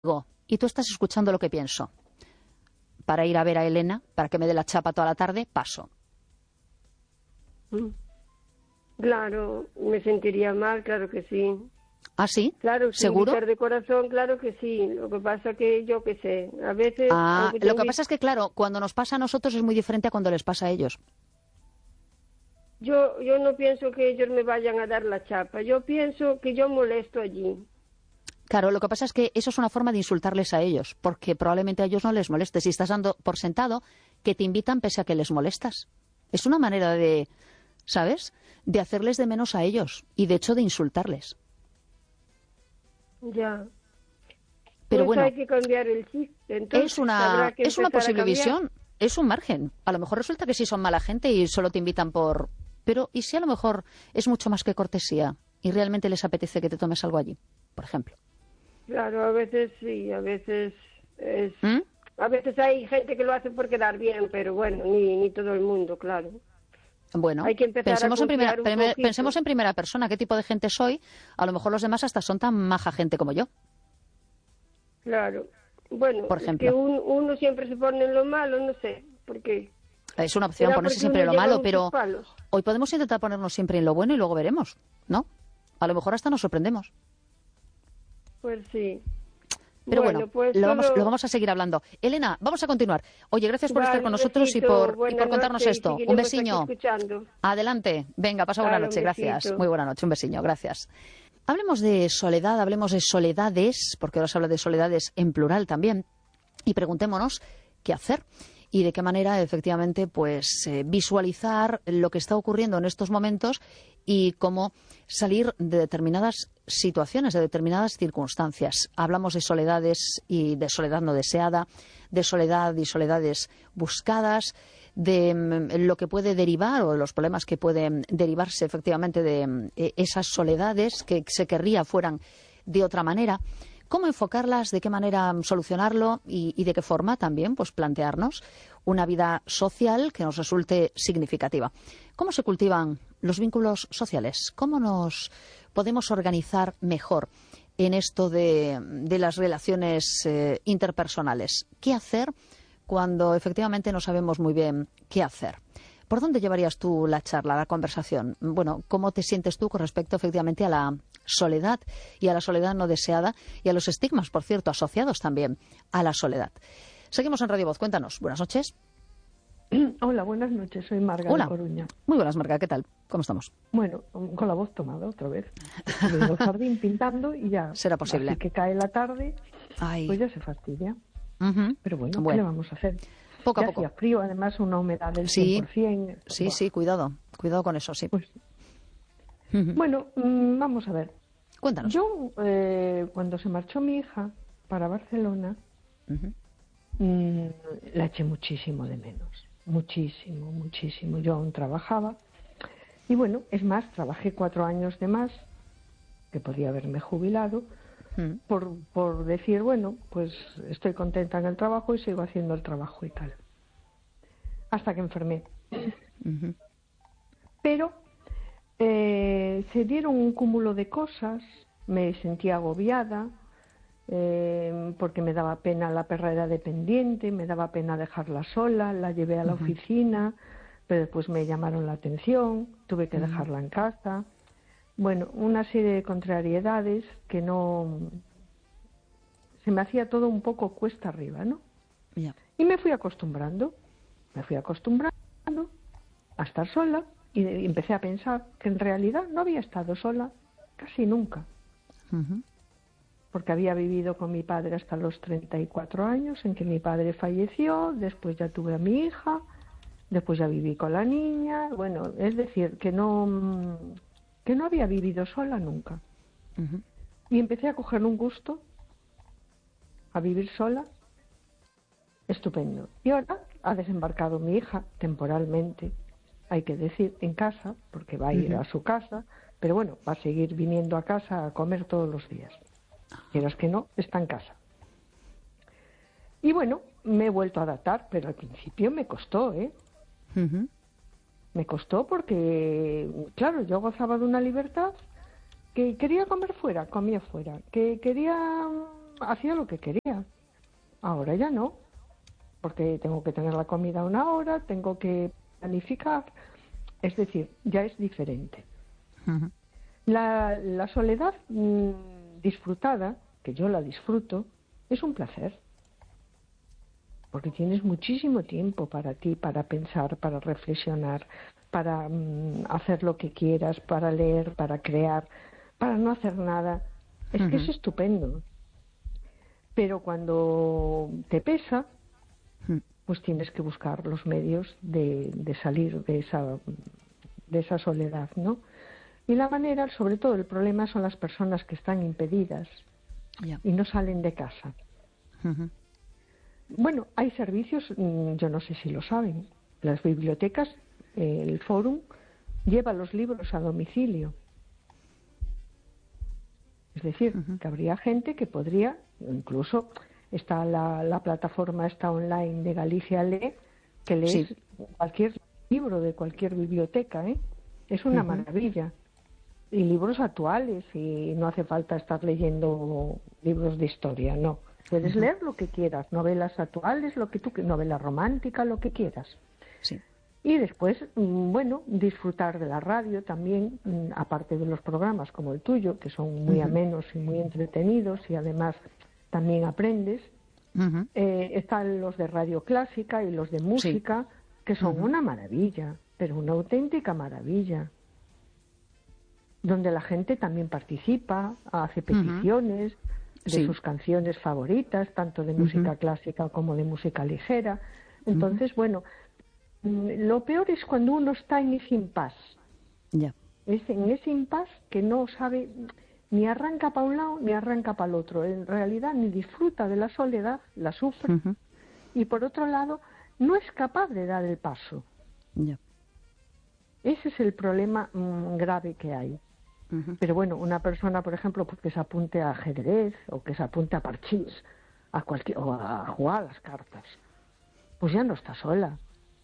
y tú estás escuchando lo que pienso. Para ir a ver a Elena, para que me dé la chapa toda la tarde, paso. Claro, me sentiría mal, claro que sí. ¿Ah, sí? Claro, ¿Seguro? invitar de corazón, claro que sí. Lo que pasa que yo qué sé, a veces... Ah, aunque lo tengo... que pasa es que, claro, cuando nos pasa a nosotros es muy diferente a cuando les pasa a ellos. Yo no pienso que ellos me vayan a dar la chapa. Yo pienso que yo molesto allí. Claro, lo que pasa es que eso es una forma de insultarles a ellos, porque probablemente a ellos no les molestes. Y estás dando por sentado que te invitan pese a que les molestas. Es una manera de, ¿sabes?, de hacerles de menos a ellos y, de hecho, de insultarles. Ya. Pero Pues bueno, hay que cambiar el chip. Entonces es habrá que una empezar a posible cambiar. visión, es un margen. A lo mejor resulta que sí son mala gente y solo te invitan por... Pero, ¿y si a lo mejor es mucho más que cortesía y realmente les apetece que te tomes algo allí, por ejemplo? Claro, a veces sí, a veces es... ¿Mm? A veces hay gente que lo hace por quedar bien, pero bueno, ni todo el mundo, claro. Bueno, Hay que empezar a confiar un pensemos poquito. en primera persona, qué tipo de gente soy. A lo mejor los demás hasta son tan maja gente como yo, Claro. Bueno, por es que ejemplo. uno siempre se pone en lo malo, no sé, porque Es una opción será ponerse porque siempre uno en lo lleva malo, muchos pero palos. hoy podemos intentar ponernos siempre en lo bueno y luego veremos, ¿no? A lo mejor hasta nos sorprendemos. Pues sí. Pero bueno, Bueno, pues lo todo... vamos a seguir hablando. Elena, vamos a continuar. Oye, gracias por estar Vale, con un nosotros y besito, por buena contarnos noche y esto. Un seguiremos aquí besiño. escuchando. Adelante. Venga, pasa buena Vale, un noche. Gracias. besito. Muy buena noche. Un besiño. Gracias. Hablemos de soledad, hablemos de soledades, porque ahora se habla de soledades en plural también, y preguntémonos qué hacer y de qué manera efectivamente pues visualizar lo que está ocurriendo en estos momentos y cómo salir de determinadas situaciones, de determinadas circunstancias. Hablamos de soledades y de soledad no deseada, de soledad y soledades buscadas, de lo que puede derivar o de los problemas que pueden derivarse efectivamente de esas soledades que se querría fueran de otra manera. ¿Cómo enfocarlas? ¿De qué manera solucionarlo? Y de qué forma también pues plantearnos una vida social que nos resulte significativa. ¿Cómo se cultivan los vínculos sociales? ¿Cómo nos podemos organizar mejor en esto de las relaciones interpersonales? ¿Qué hacer cuando efectivamente no sabemos muy bien qué hacer? ¿Por dónde llevarías tú la charla, la conversación? Bueno, ¿cómo te sientes tú con respecto efectivamente a la soledad y a la soledad no deseada y a los estigmas, por cierto, asociados también a la soledad? Seguimos en Radio Voz. Cuéntanos. Buenas noches. Hola, buenas noches. Soy Marga de Hola. Coruña. Muy buenas, Marga. ¿Qué tal? ¿Cómo estamos? Bueno, con la voz tomada otra vez. Estuve en el jardín pintando y ya. Será posible. Así que cae la tarde, Ay. pues ya se fastidia. Pero bueno, ¿qué le vamos a hacer? Poco a ya poco. hacía frío, además una humedad del Sí, 100%. sí, Buah. sí, cuidado. Cuidado con eso, sí. Pues, bueno, vamos a ver. Cuéntanos. Yo, cuando se marchó mi hija para Barcelona, la eché muchísimo de menos. Muchísimo, muchísimo. Yo aún trabajaba. Y bueno, es más, trabajé 4 años de más, que podía haberme jubilado, por decir, bueno, pues estoy contenta en el trabajo y sigo haciendo el trabajo y tal. Hasta que enfermé. Pero se dieron un cúmulo de cosas, me sentía agobiada, porque me daba pena, la perra era dependiente, me daba pena dejarla sola, la llevé a la oficina, pero después me llamaron la atención, tuve que dejarla en casa. Bueno, una serie de contrariedades que no... Se me hacía todo un poco cuesta arriba, ¿no? Yeah. Y me fui acostumbrando a estar sola y empecé a pensar que en realidad no había estado sola casi nunca. Porque había vivido con mi padre hasta los 34 años, en que mi padre falleció, después ya tuve a mi hija, después ya viví con la niña, bueno, es decir, que no había vivido sola nunca. Y empecé a coger un gusto a vivir sola, estupendo. Y ahora ha desembarcado mi hija temporalmente, hay que decir, en casa, porque va a ir a su casa, pero bueno, va a seguir viniendo a casa a comer todos los días. Quieras que no, está en casa. Y bueno, me he vuelto a adaptar, pero al principio me costó, Me costó porque, claro, yo gozaba de una libertad, que quería comer fuera, comía fuera, que quería hacía lo que quería. Ahora ya no, porque tengo que tener la comida a una hora, tengo que planificar. Es decir, ya es diferente. Ujú. La soledad disfrutada, que yo la disfruto, es un placer. Porque tienes muchísimo tiempo para ti, para pensar, para reflexionar, para hacer lo que quieras, para leer, para crear, para no hacer nada. Es que es estupendo. Pero cuando te pesa, pues tienes que buscar los medios de salir de esa soledad, ¿no? Y la manera, sobre todo el problema son las personas que están impedidas y no salen de casa. Ujú. Bueno, hay servicios, yo no sé si lo saben, las bibliotecas, el Fórum lleva los libros a domicilio. Es decir, que habría gente que podría, incluso está la plataforma esta online de Galicia Lee, que lees cualquier libro de cualquier biblioteca, ¿eh? Es una maravilla. Y libros actuales, y no hace falta estar leyendo libros de historia, no. Puedes leer lo que quieras, novelas actuales, novela romántica, lo que quieras. Sí. Y después, bueno, disfrutar de la radio también, aparte de los programas como el tuyo, que son muy amenos y muy entretenidos y además también aprendes. Están los de radio clásica y los de música, que son una maravilla, pero una auténtica maravilla. Donde la gente también participa, hace peticiones de sus canciones favoritas, tanto de música clásica como de música ligera. Entonces, bueno, lo peor es cuando uno está en ese impasse. Es en ese impasse que no sabe, ni arranca para un lado ni arranca para el otro. En realidad ni disfruta de la soledad, la sufre. Y por otro lado, no es capaz de dar el paso. Ese es el problema grave que hay. Pero bueno, una persona, por ejemplo, pues que se apunte a ajedrez o que se apunte a parchís o a jugar a las cartas, pues ya no está sola.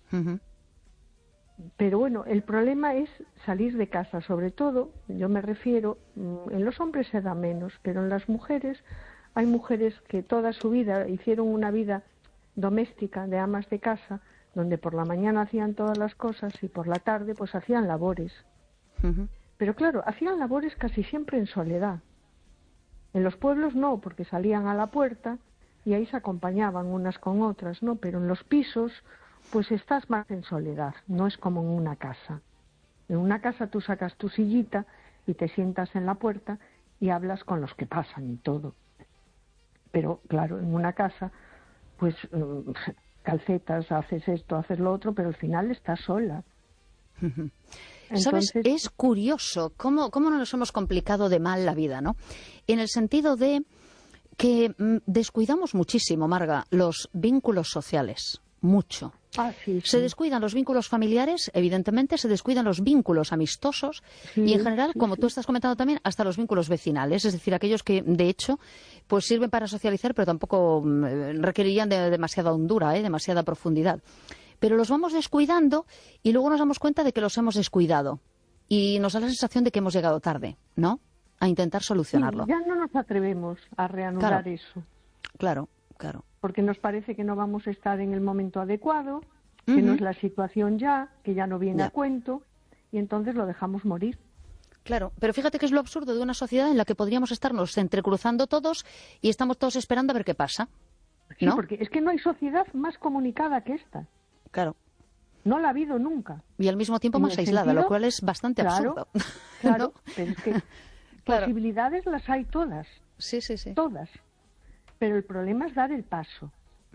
Pero bueno, el problema es salir de casa, sobre todo, yo me refiero, en los hombres se da menos, pero en las mujeres, hay mujeres que toda su vida hicieron una vida doméstica de amas de casa, donde por la mañana hacían todas las cosas y por la tarde pues hacían labores. Pero claro, hacían labores casi siempre en soledad. En los pueblos no, porque salían a la puerta y ahí se acompañaban unas con otras, ¿no? Pero en los pisos, pues estás más en soledad, no es como en una casa. En una casa tú sacas tu sillita y te sientas en la puerta y hablas con los que pasan y todo. Pero claro, en una casa, pues calcetas, haces esto, haces lo otro, pero al final estás sola. ¿Sabes? Es curioso cómo nos hemos complicado de mal la vida, ¿no? En el sentido de que descuidamos muchísimo, Marga, los vínculos sociales. Mucho. Se descuidan los vínculos familiares, evidentemente, se descuidan los vínculos amistosos y en general, como tú estás comentando también, hasta los vínculos vecinales, es decir, aquellos que de hecho pues sirven para socializar, pero tampoco requerirían de demasiada hondura, demasiada profundidad. Pero los vamos descuidando y luego nos damos cuenta de que los hemos descuidado y nos da la sensación de que hemos llegado tarde, ¿no? A intentar solucionarlo. Sí, ya no nos atrevemos a reanudar eso. Claro. Porque nos parece que no vamos a estar en el momento adecuado, que no es la situación ya, que ya no viene a cuento, y entonces lo dejamos morir. Claro, pero fíjate que es lo absurdo de una sociedad en la que podríamos estarnos entrecruzando todos y estamos todos esperando a ver qué pasa, ¿no? Sí, porque es que no hay sociedad más comunicada que esta. Claro. No la ha habido nunca. Y al mismo tiempo más aislada, lo cual es bastante absurdo. Claro, ¿no? Pero es que posibilidades las hay todas. Sí. Todas. Pero el problema es dar el paso.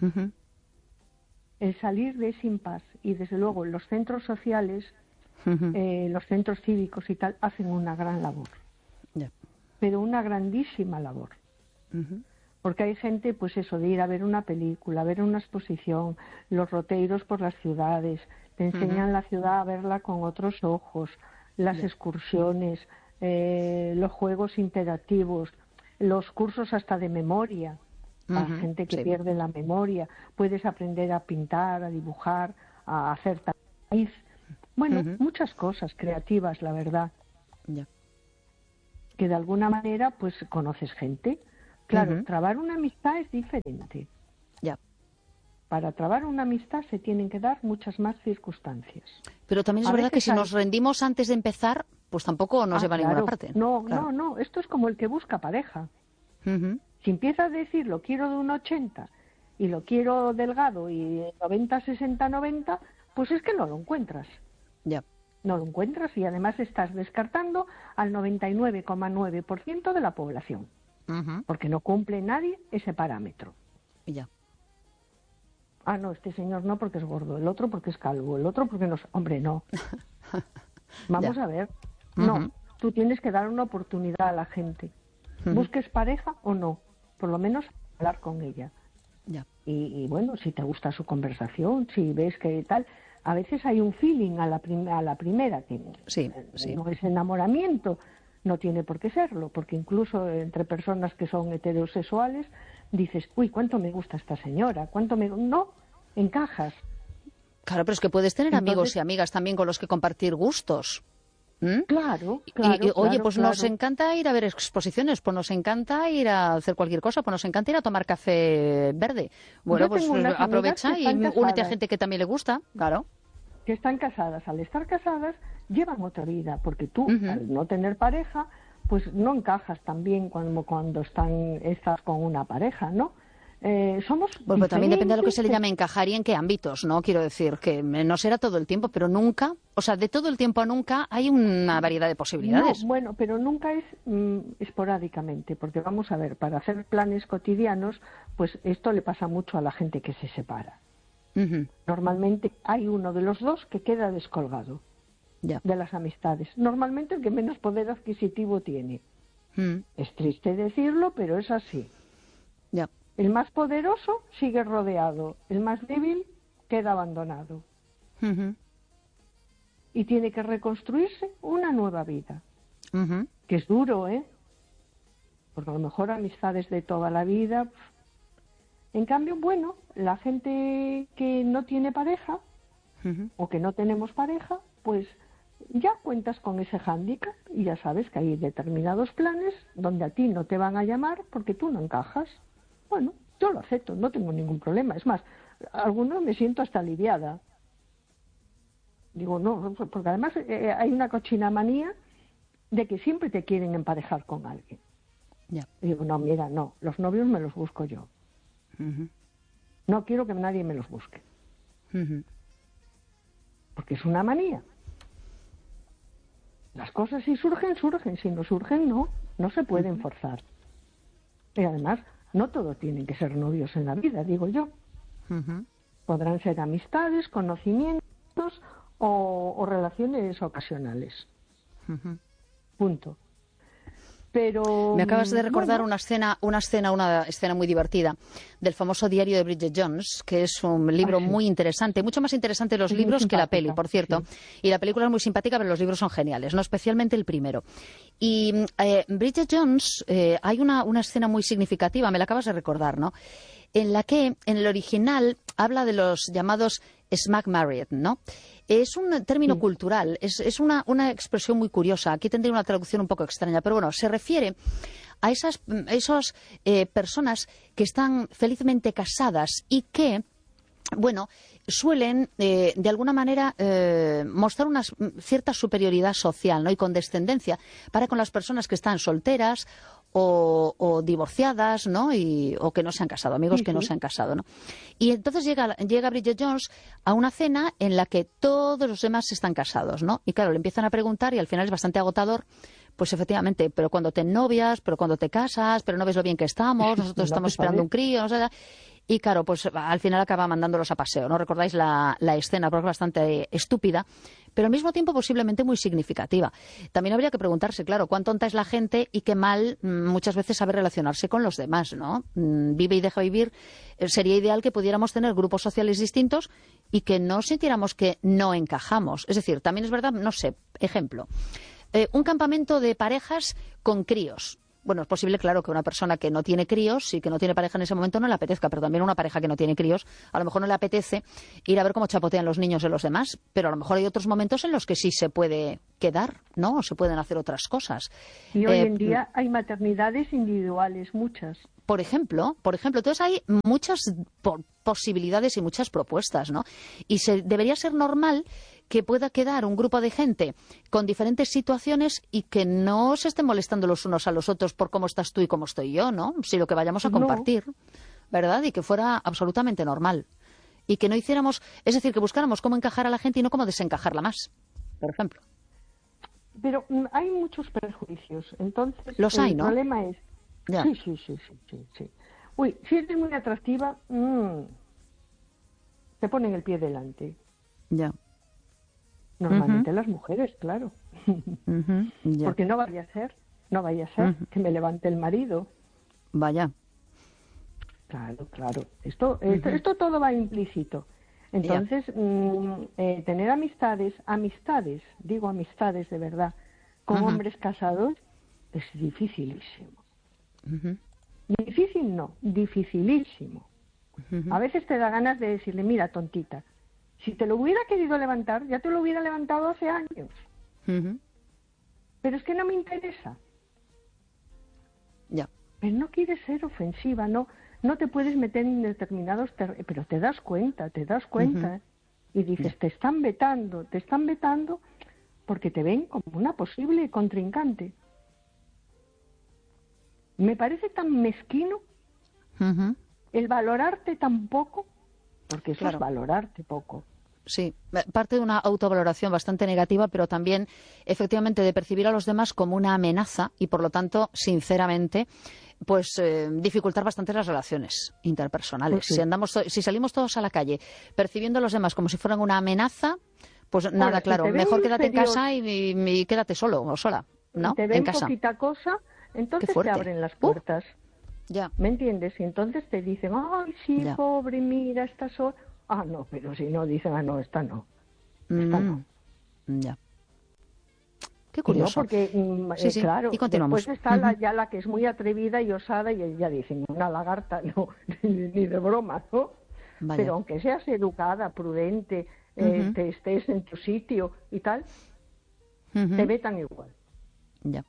El salir de ese impasse. Y desde luego los centros sociales, los centros cívicos y tal, hacen una gran labor. Pero una grandísima labor. Porque hay gente, pues eso, de ir a ver una película, ver una exposición, los roteiros por las ciudades, te enseñan la ciudad a verla con otros ojos, las excursiones, los juegos interactivos, los cursos hasta de memoria, para gente que pierde la memoria. Puedes aprender a pintar, a dibujar, a hacer tapiz. Bueno, muchas cosas creativas, la verdad. Que de alguna manera, pues conoces gente Claro, trabar una amistad es diferente. Ya. Para trabar una amistad se tienen que dar muchas más circunstancias. Pero también es verdad que si nos rendimos antes de empezar, pues tampoco nos lleva a ninguna parte. No, esto es como el que busca pareja. Si empieza a decir lo quiero de un 80 y lo quiero delgado y 90, 60, 90, pues es que no lo encuentras. Ya. No lo encuentras y además estás descartando al 99,9% de la población. Porque no cumple nadie ese parámetro. Ya. Ah, no, este señor no porque es gordo, el otro porque es calvo, el otro porque no... Hombre, no. Vamos a ver. No, tú tienes que dar una oportunidad a la gente. Busques pareja o no, por lo menos hablar con ella. Ya. Y bueno, si te gusta su conversación, si ves que tal... A veces hay un feeling a la primera, que no es enamoramiento, no tiene por qué serlo, porque incluso entre personas que son heterosexuales dices, uy, cuánto me gusta esta señora, no, encajas. Claro, pero es que puedes tener amigos y amigas también con los que compartir gustos. Claro. Oye, pues nos encanta ir a ver exposiciones, pues nos encanta ir a hacer cualquier cosa, pues nos encanta ir a tomar café verde. Bueno, pues aprovecha y únete a gente que también le gusta, claro. Que están casadas. Al estar casadas llevan otra vida, porque tú, al no tener pareja, pues no encajas tan bien cuando estás con una pareja, ¿no? Somos pues también depende de lo que se le llame encajar y en qué ámbitos, ¿no? Quiero decir que no será todo el tiempo, pero nunca, o sea, de todo el tiempo a nunca hay una variedad de posibilidades. No, bueno, pero nunca es esporádicamente, porque vamos a ver, para hacer planes cotidianos, pues esto le pasa mucho a la gente que se separa. Normalmente hay uno de los dos que queda descolgado de las amistades. Normalmente el que menos poder adquisitivo tiene. Es triste decirlo, pero es así. Ya. El más poderoso sigue rodeado, el más débil queda abandonado. Y tiene que reconstruirse una nueva vida. Que es duro, ¿eh? Porque a lo mejor amistades de toda la vida. En cambio, bueno, la gente que no tiene pareja o que no tenemos pareja, pues ya cuentas con ese hándicap y ya sabes que hay determinados planes donde a ti no te van a llamar porque tú no encajas. Bueno, yo lo acepto, no tengo ningún problema. Es más, algunos me siento hasta aliviada. Digo, no, porque además hay una cochina manía de que siempre te quieren emparejar con alguien. Ya. Y digo, no, mira, no, los novios me los busco yo. No quiero que nadie me los busque. Porque es una manía. Las cosas si surgen, surgen. Si no surgen, no se pueden forzar. Y además, no todos tienen que ser novios en la vida, digo yo. Podrán ser amistades, conocimientos o relaciones ocasionales. Punto. Pero me acabas de recordar una escena muy divertida del famoso diario de Bridget Jones, que es un libro muy interesante, mucho más interesante los libros que la peli, por cierto. Y la película es muy simpática, pero los libros son geniales, no especialmente el primero. Y Bridget Jones, hay una escena muy significativa, me la acabas de recordar, ¿no? En la que en el original habla de los llamados smack married, ¿no? Es un término cultural, es una expresión muy curiosa. Aquí tendría una traducción un poco extraña, pero bueno, se refiere a esas personas que están felizmente casadas y que, bueno, suelen de alguna manera mostrar una cierta superioridad social, ¿no? Y condescendencia para con las personas que están solteras o divorciadas, ¿no? O que no se han casado, amigos que no se han casado, ¿no? Y entonces llega Bridget Jones a una cena en la que todos los demás están casados, ¿no? Y claro, le empiezan a preguntar y al final es bastante agotador. Pues efectivamente, pero cuando te novias, pero cuando te casas, pero no ves lo bien que estamos, nosotros estamos esperando un crío, o sea, y claro, pues al final acaba mandándolos a paseo, ¿no? ¿Recordáis la escena? Porque es bastante estúpida, pero al mismo tiempo posiblemente muy significativa. También habría que preguntarse, claro, cuán tonta es la gente y qué mal muchas veces sabe relacionarse con los demás, ¿no? Vive y deja vivir. Sería ideal que pudiéramos tener grupos sociales distintos y que no sintiéramos que no encajamos. Es decir, también es verdad, no sé, ejemplo, un campamento de parejas con críos. Bueno, es posible, claro, que una persona que no tiene críos y que no tiene pareja en ese momento no le apetezca, pero también una pareja que no tiene críos, a lo mejor no le apetece ir a ver cómo chapotean los niños de los demás, pero a lo mejor hay otros momentos en los que sí se puede quedar, ¿no? O se pueden hacer otras cosas. Y hoy en día hay maternidades individuales, muchas. Por ejemplo, entonces hay muchas posibilidades y muchas propuestas, ¿no? Y debería ser normal que pueda quedar un grupo de gente con diferentes situaciones y que no se estén molestando los unos a los otros por cómo estás tú y cómo estoy yo, ¿no? Si lo que vayamos a compartir, ¿verdad? Y que fuera absolutamente normal. Y que no hiciéramos, es decir, que buscáramos cómo encajar a la gente y no cómo desencajarla más, por ejemplo. Pero hay muchos prejuicios, entonces los hay, ¿no? El problema es... Ya. Sí. Uy, si eres muy atractiva, te ponen el pie delante. Ya. Normalmente las mujeres, claro. Ya. Porque no vaya a ser que me levante el marido. Vaya. Claro. Esto todo va implícito. Entonces, tener amistades, digo amistades de verdad, con hombres casados, es dificilísimo. Difícil no, dificilísimo. A veces te da ganas de decirle, mira, tontita, si te lo hubiera querido levantar, ya te lo hubiera levantado hace años. Pero es que no me interesa. Ya. Pero no quieres ser ofensiva, no te puedes meter en determinados pero te das cuenta. Y dices, te están vetando porque te ven como una posible contrincante. Me parece tan mezquino el valorarte tan poco, porque eso es valorarte poco. Sí, parte de una autovaloración bastante negativa, pero también, efectivamente, de percibir a los demás como una amenaza y, por lo tanto, sinceramente, pues dificultar bastante las relaciones interpersonales. Pues sí. Si salimos todos a la calle percibiendo a los demás como si fueran una amenaza, pues nada, claro, mejor quédate en casa y quédate solo o sola, ¿no? Si te ven en casa. Poquita cosa, entonces te abren las puertas. Ya. ¿Me entiendes? Y entonces te dicen, ay, sí, ya. Pobre, mira, esta sola. Ah, no, pero si no, dicen, no, esta no. Esta no. Ya. Qué curioso. No, porque, sí. claro, y continuamos. Después está la que es muy atrevida y osada y ya dicen, una lagarta, no, ni de broma, ¿no? Vaya. Pero aunque seas educada, prudente, te estés en tu sitio y tal, te vetan igual. Ya.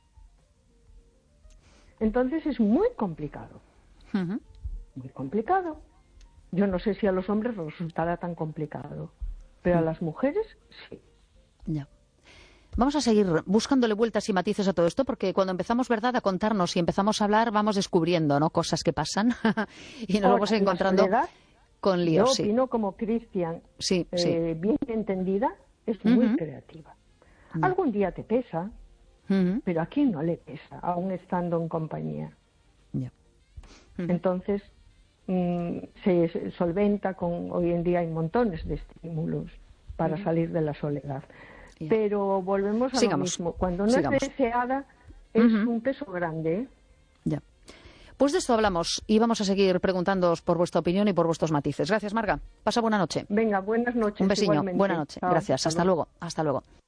Entonces es muy complicado. Muy complicado. Yo no sé si a los hombres resultará tan complicado, pero a las mujeres sí. Ya. Vamos a seguir buscándole vueltas y matices a todo esto, porque cuando empezamos, ¿verdad?, a contarnos y empezamos a hablar, vamos descubriendo, ¿no?, cosas que pasan y nos vamos encontrando con líos. Yo opino como Cristian, sí. bien entendida, es muy creativa. Algún día te pesa, pero a quién no le pesa, aún estando en compañía. Entonces, se solventa hoy en día hay montones de estímulos para salir de la soledad. Pero volvemos a lo mismo. Cuando no es deseada, es un peso grande, ¿eh? Ya. Pues de esto hablamos y vamos a seguir preguntándoos por vuestra opinión y por vuestros matices. Gracias, Marga. Pasa buena noche. Venga, buenas noches. Un besiño. Igualmente. Buena noche. Chao. Gracias. Hasta luego. Hasta luego.